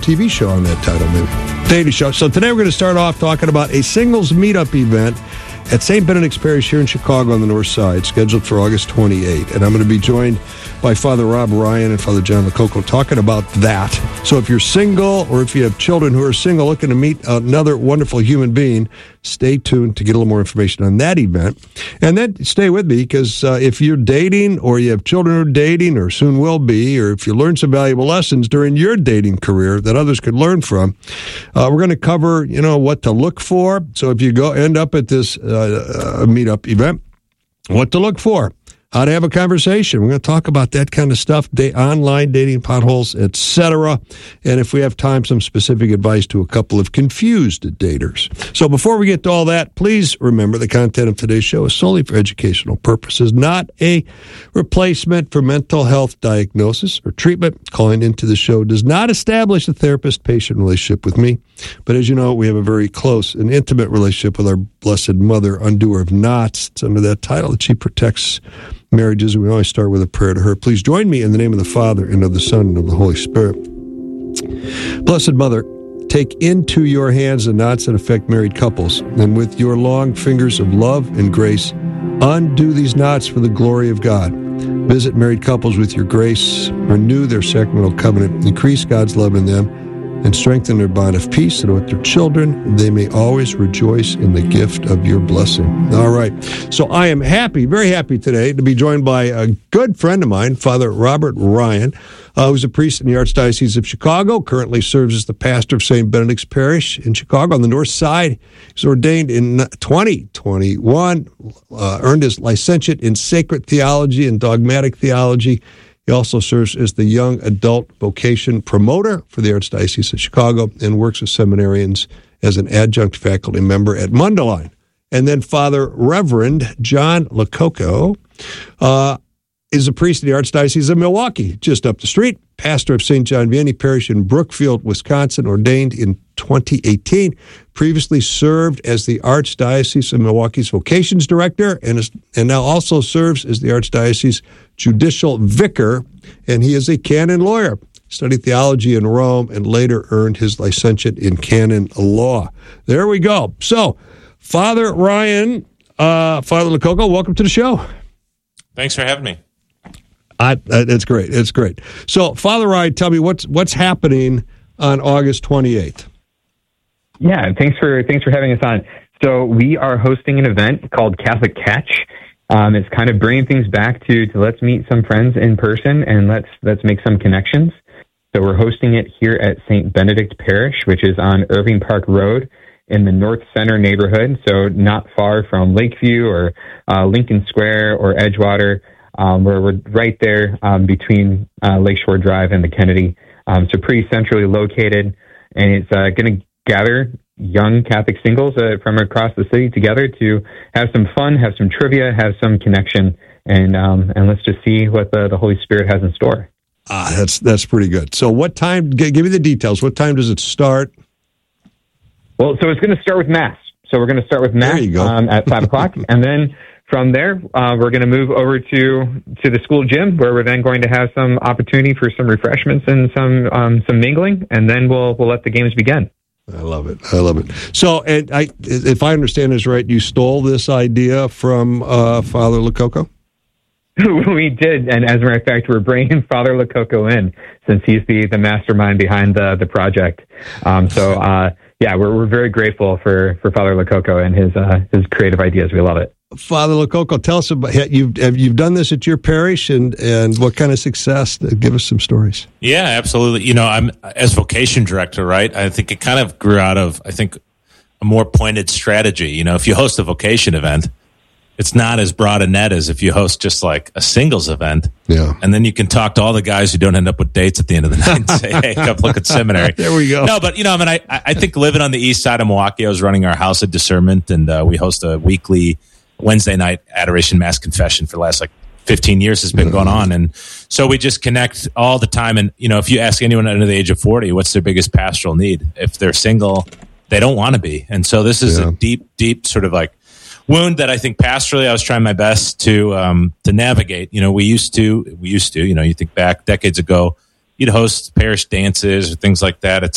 TV show on that title, maybe. Daily show. So today we're going to start off talking about a singles meetup event at St. Benedict's Parish here in Chicago on the north side, scheduled for August 28th. And I'm going to be joined by Father Rob Ryan and Father John Lococo talking about that. So if you're single or if you have children who are single looking to meet another wonderful human being, stay tuned to get a little more information on that event. And then stay with me, because if you're dating or you have children who are dating or soon will be, or if you learn some valuable lessons during your dating career that others could learn from, we're going to cover, what to look for. So if you end up at this meetup event, what to look for, how to have a conversation. We're going to talk about that kind of stuff, online dating potholes, etc. And if we have time, some specific advice to a couple of confused daters. So before we get to all that, please remember the content of today's show is solely for educational purposes, not a replacement for mental health diagnosis or treatment. Calling into the show does not establish a therapist-patient relationship with me. But as you know, we have a very close and intimate relationship with our Blessed Mother, undoer of knots. It's under that title that she protects marriages, and we always start with a prayer to her. Please join me in the name of the Father, and of the Son, and of the Holy Spirit. Blessed Mother, take into your hands the knots that affect married couples, and with your long fingers of love and grace, undo these knots for the glory of God. Visit married couples with your grace, renew their sacramental covenant, increase God's love in them, and strengthen their bond of peace, so that with their children they may always rejoice in the gift of your blessing. All right. So I am very happy today to be joined by a good friend of mine, Father Robert Ryan, who's a priest in the Archdiocese of Chicago, currently serves as the pastor of St. Benedict's Parish in Chicago on the north side. He's ordained in 2021, earned his licentiate in sacred theology and dogmatic theology. He also serves as the young adult vocation promoter for the Archdiocese of Chicago and works with seminarians as an adjunct faculty member at Mundelein. And then Father Reverend John Lococo is a priest in the Archdiocese of Milwaukee, just up the street, pastor of St. John Vianney Parish in Brookfield, Wisconsin, ordained in 2018, previously served as the Archdiocese of Milwaukee's vocations director, and now also serves as the Archdiocese judicial vicar, and he is a canon lawyer. Studied theology in Rome and later earned his licentiate in canon law. There we go. So, Father Ryan, Father Lococo, welcome to the show. Thanks for having me. It's great. It's great. So, Father Ryan, tell me what's happening on August 28th. Yeah, thanks for having us on. So we are hosting an event called Catholic Catch. It's kind of bringing things back to let's meet some friends in person and let's make some connections. So we're hosting it here at St. Benedict Parish, which is on Irving Park Road in the North Center neighborhood. So not far from Lakeview or Lincoln Square or Edgewater. We're right there between Lakeshore Drive and the Kennedy. So pretty centrally located, and it's going to gather young Catholic singles from across the city together to have some fun, have some trivia, have some connection, and let's just see what the Holy Spirit has in store. That's pretty good. So what time, give me the details. What time does it start? Well, so it's going to start with Mass. So we're going to start with Mass at 5 o'clock, and then from there, we're going to move over to the school gym, where we're then going to have some opportunity for some refreshments and some mingling, and then we'll let the games begin. I love it. So, and if I understand this right, you stole this idea from Father Lococo? We did, and as a matter of fact, we're bringing Father Lococo in since he's the mastermind behind the project. We're very grateful for Father Lococo and his creative ideas. We love it. Father Lococo, tell us about you've done this at your parish and what kind of success? Give us some stories. Yeah, absolutely. I'm as vocation director, right? I think it kind of grew out of a more pointed strategy. If you host a vocation event, it's not as broad a net as if you host just like a singles event. Yeah. And then you can talk to all the guys who don't end up with dates at the end of the night and say, hey, come look at seminary. There we go. No, but, I think living on the east side of Milwaukee, I was running our House of Discernment, and we host a weekly Wednesday night Adoration Mass Confession for the last 15 years has been going on. And so we just connect all the time. And, if you ask anyone under the age of 40, what's their biggest pastoral need? If they're single, they don't want to be. And so this is a deep, deep sort of wound that I think pastorally I was trying my best to navigate. We used to, you think back decades ago, you'd host parish dances or things like that.